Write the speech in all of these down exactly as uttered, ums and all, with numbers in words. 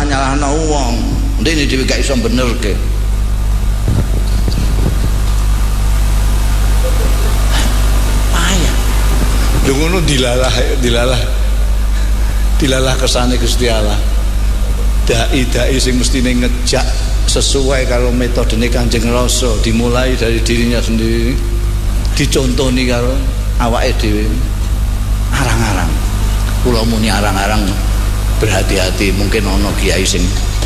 nyalah-nyalahno wong. Ndene dhewe gak iso benerke. Payah. Lho ngono dilalah dilalah. Dilalah kesane Gusti Allah. Dai-dai sing mestine ngejak sesuai kalau metodene Kanjeng Rasul, dimulai dari dirinya sendiri, dicontoni karo awake dhewe. Arang-arang. Kula muni arang-arang berhati-hati, mungkin ana kiai sing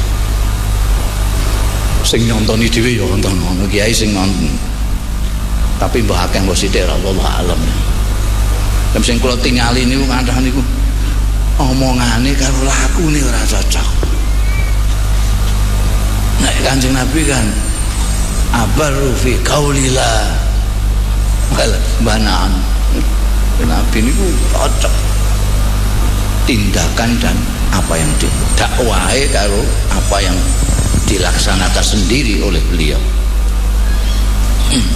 sing nyontoni dhewe ya wonten ana kiai sing nonton. Tapi mbah akeh mbah sithik wallahu alam. Lan sing kula tingali niku kathah niku omongane karo lakune ora cocok. Nek Kanjeng Nabi kan abaru fi qaulillah wal banan. Nabi niku cocok tindakan dan apa yang didakwahi karo apa yang dilaksanakan sendiri oleh beliau. hmm.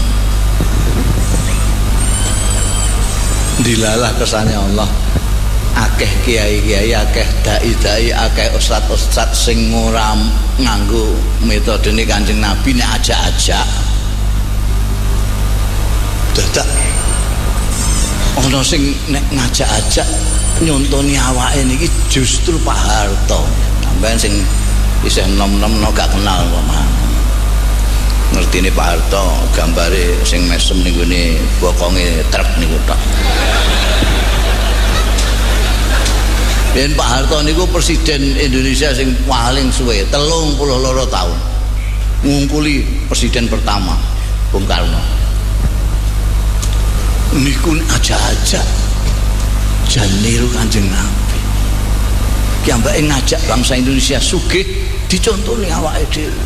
Dilalah kesannya Allah, akeh kiai-kiai, akeh dai-dai, akeh ustad-ustad sing ora nganggo metodene Kanjeng Nabi, nek ajak-ajak dadak ana sing nek ngajak-ajak nyontoni awake niki justru Pak Harto. Sampeyan sing isih nom-nom no gak kenal kok mah. Ngertine Pak Harto gambare sing mesem ning gone bokonge truk niku tok. Ben Pak Harto niku presiden Indonesia sing paling suwe, telung puluh loro tahun. Ngungkuli presiden pertama Bung Karno. Niku aja-aja jan niru Kanjeng Nabi. Ki ambake ngajak bangsa Indonesia sugih dicontoni awake dhewe.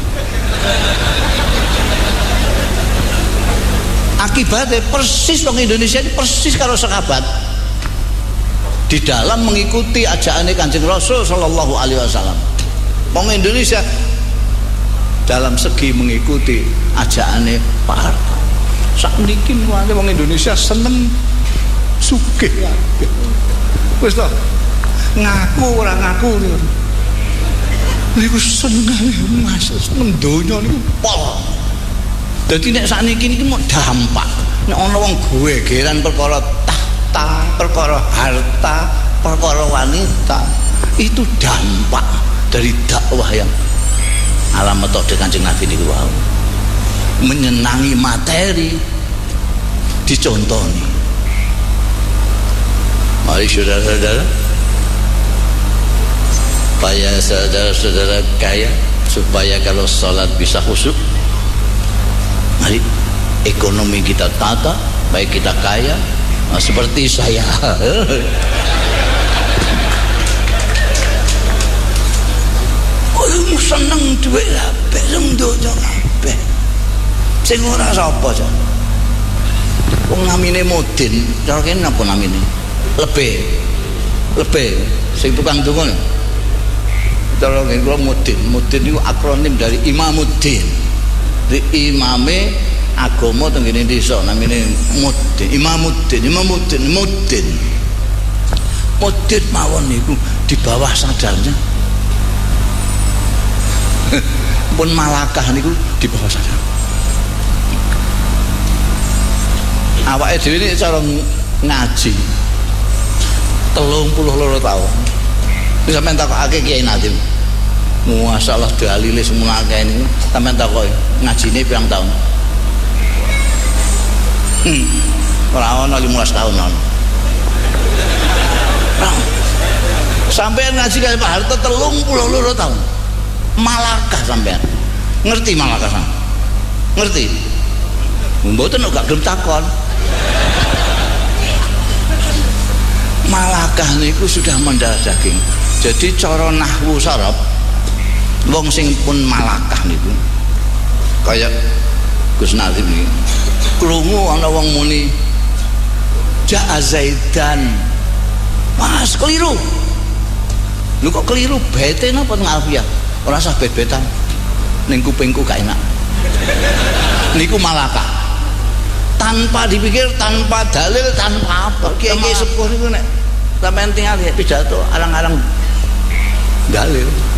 Akibatnya persis wong Indonesia ini persis karo sahabat di dalam mengikuti ajaane Kanjeng Rasul sallallahu alaihi wasallam. Wong Indonesia dalam segi mengikuti ajaane Pak Harto. Sakniki wong Indonesia seneng sugih. Wis to. Ngaku ora ngaku niku. Niku seneng Mas, seneng donya niku pol. Dadi nek sakniki niki mau dampak. Nek ana wong gegeran perkara tahta, perkara harta, perkara wanita, itu dampak dari dakwah yang ala metode Kanjeng Nabi niku wau. Menyenangi materi dicontoni. Mari saudara-saudara, supaya saudara-saudara kaya, supaya kalau sholat bisa khusyuk, mari ekonomi kita tata, baik kita kaya, nah, seperti saya. Oh, seneng duit kabeh, seneng donya kabeh. Sing ora sapa jan. Wong namine Mudin, cara kene napa namine? Lebih. Lebih sing tukang donga. Cara kene kula Mudin. Mudin niku akronim dari Imamuddin. Di imame agama teng kene desa namine Mudin. Imamuddin, Imamuddin, Mudin. Mudin mawon niku di bawah sadarnya. Pun Malakah niku di bawah sadar. Awake dhewe iki cara ngaji telung puluh loro tahun. Wis sampean takokake Kiai Nadim. Masalah dalile semua akeh niku sampean takoki ngajine pirang tahun? Hmm. Ora ana lima belas tahun ono. Sampean ngaji kali Pak Harto telung puluh loro tahun. Malakah sampean. Ngerti Malakah sampean? Ngerti? Mboten gak gelem takon. Malakah niku sudah mendarah daging. Jadi cara nahwu sarab wong sing pun malakah niku kaya Gus Nazim niki. Krungu ana wong muni Ja'a Zaidan. Mas keliru. Lho kok keliru? Bete napa teng Alfiah? Ora usah bet-betan. Ning kupingku gak enak. Niku malakah. Tanpa dipikir, tanpa dalil, tanpa apa. Kiai sepuh niku nek sampeyan tinggal pidato arang-arang dalil.